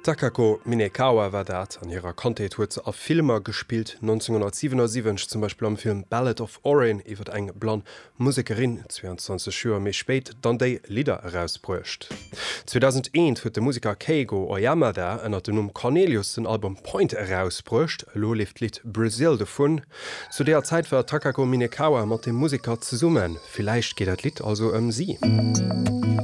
Takako Minekawa war dat an ihrer Kantate huet ze a Filmer gespielt 1977 zum Beispiel am Film Ballad of Orin iwwer eng blond Musikerin 22 Joer méi spéit dann déi Lieder herausbruecht. 2001 huet de Musiker Keigo Oyamada ënner den Cornelius den Album Point herausbruecht, lo lift Lied Brazil de vun. Zu der Zeit war Takako Minekawa mat dem Musiker ze summen. Vielleicht geht dat Lied also sie.